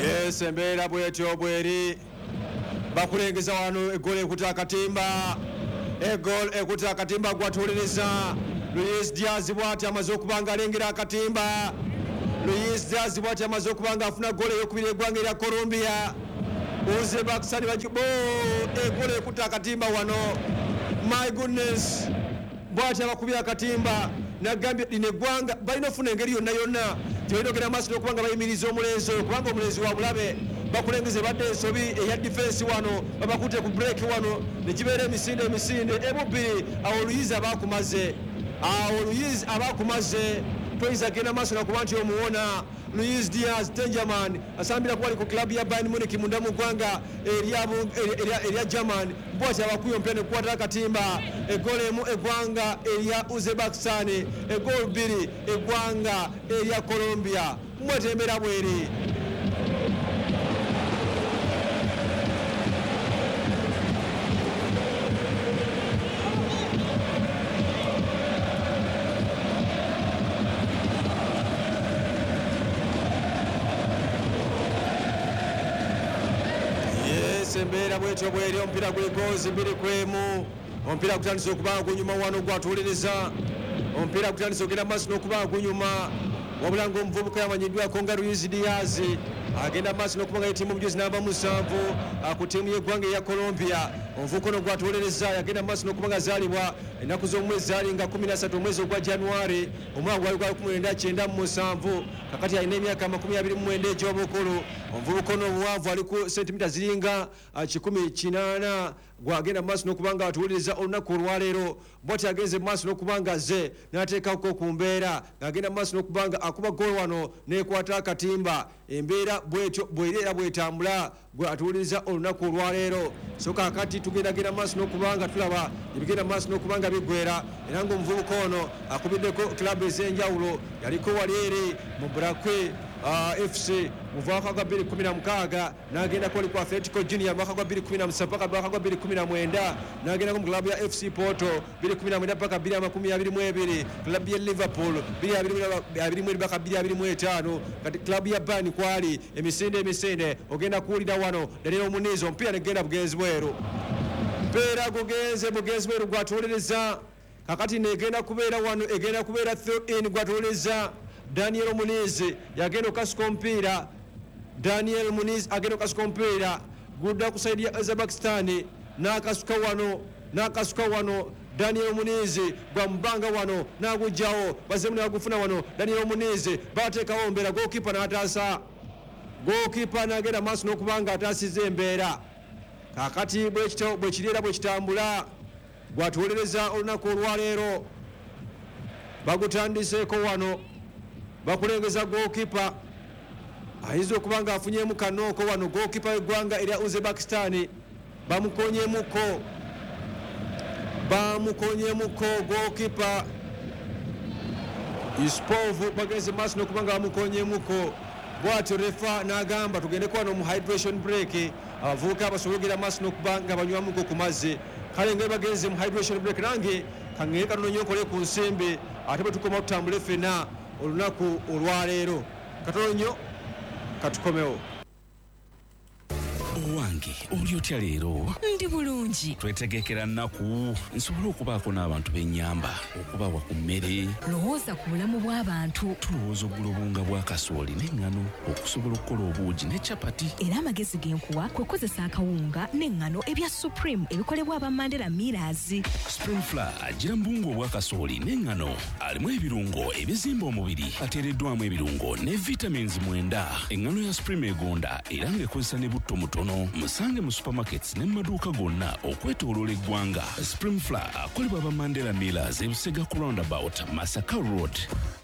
Yes, embeera bwetyo bweri bakulengeza wano egole ekuta akatimba egol ekuta akatimba gwatuuliriza Luis Diaz bwati amaze okubanga alengera akatimba Luis Diaz bwati amaze okubanga afuna gole eyokubiri eggwanga erya Colombia Uzbekistan bajibo egole ekuta akatimba wano my goodness bwati abakubira akatimba nagambye lino eggwanga balina ofuna engeri yonna gyolina maaso n'okubanga bayimiriza omulenzi kubanga omulenzi wa bulabe bakulengeze badde ensobi eya defense wano babakute ku break wano nekibeera emisinde ebubbiri awo Luis abakumaze toyinza genda maaso nakuba nti omuwona Luis Diaz Tenjaman asambira kuba ali ku klabu ya Bayern Munich munda mu ggwanga erya German bwati abakuyo mpya nekwata akatimba eggola emu eggwanga erya Uzbekistan eggola bbiri eggwanga erya Colombia mwetembera bweri embeera bwetyo bweri omupiira guliko zibbiri kwemu omupiira gutandise okubanga gunyuma wano gwatuuliriza omupiira gutandise ogenda maaso n'okubanga gunyuma wabula ng'omuvubuka yamanyiddwako nga Luis Diaz agenda maaso n'okubanga yetiimu omujuzi namba 7 ku ttiimu y'eggwanga eya Colombia omuvubuka ono gwatuuliriza yagenda maaso n'okubanga azaalibwa ennaku z'omwezi zaali nga 13 omwezi ogwa January omwaka gwali gwa 1997 kakati alina emyaka 29 egy'obukulu omuvubuka ono obuwanvu ali ku sentimita ziringa 180 gwagenda maaso n'okubanga atuuliriza olunaku olwaleero bwati agenze maaso n'okubanga azze n'ateekako ku mbeera ng'agenda maaso n'okubanga akuba gol wano n'ekwata akatimba embeera bwetyo bwereera bwetambula gwe atuuliriza olunaku olwaleero so kakati tugendagenda maaso n'okubanga tulaba ebigenda maaso n'okubanga bigwera era ng'omuvubuka ono akubiddeko kilabu ez'enjawulo yaliko wali eri mu Brakwe FC mu mwaka gwa 2016 n'agenda kwali ku Atletico Junior mwaka gwa 2017 paka mwaka gwa 2019 n'agenda ku klabu ya FC Porto 2019 paka 2022 klabu ya Liverpool 2022 paka 2025 kati klabu ya Bayern kwali emisinde ogenda kuwulira wano Daniel Munizo mpira negenda bugenzi bweru mpera bugenzi bweru gwatuuliriza kakati negenda kubeera wano egenda kubeera throw in gwatuuliriza Daniel Muniz yagenda okasuka omupiira Daniel Muniz agenda okasuka omupiira gudda ku saidi ya Uzbekistan n'akasuka wano Daniel Muniz gwa mubanga wano n'agujjawo bazemu n'agufuna wano Daniel Muniz bateekawo mbeera goalkeeper n'ataasa goalkeeper n'agenda maaso n'okubanga ataasiza embeera kakati bwe kiriera bwe kitambula gwatuuliriza olunaku olwaleero bagutandiseeko wano bakulengeza goalkeeper ayinza okubanga afunyeemu kanooko wano goalkeeper w'eggwanga erya Uzbekistan bamukonyemuko goalkeeper Ispov bagenze maaso n'okubanga bamukonyemuko bwatyo refa n'agamba tugendeko wano mu hydration break abavubuka basobogera maaso n'okubanga banywamuko ku mazzi kale ngeri bagenze mu hydration break nange kaŋŋere katono nnyo nkole ku nsimbi ate bwe tukoma tutambule ffenna olunaku olwaleero katono nnyo katukomewo owange oli otya leero? Ndi bulungi. Twetegekera nnaku nsobola okubaako n'abantu b'ennyamba okubawa ku mmere. Lowooza ku bulamu bw'abantu. Tulowooza ogula obunga bwa kasooli n'eŋŋano okusobola okukola obuugi ne capati. Era amagezi genkuwa kwe kozesa akawunga n'eŋŋano ebya Supreme ebikolebwa aba Mandela Millers. Spring Flour agira mbungu obwa kasooli n'eŋŋano alimu ebirungo ebizimba omubiri ateereddwamu ebirungo ne vitamins 9. Eŋŋano ya Supreme egonda era ng'ekozesa ne butto mutono. Musange mu supermarkets ne maduuka gonna okwetooloola eggwanga. Spring Flour akolebwa aba Mandela Millers ebusega ku roundabout Masaka Road.